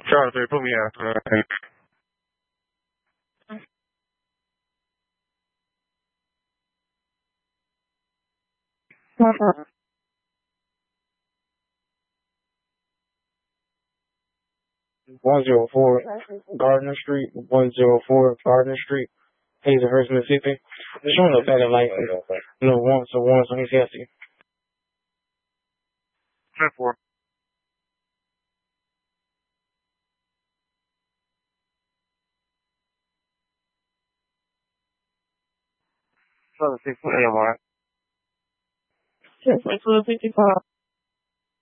Charlie 3, put me after. 104 Gardner Street, 104 Gardner Street, Hazelhurst, Mississippi. Just showing up at it like, once so he's healthy. 10-4. Southern 6 AMR. 10-55.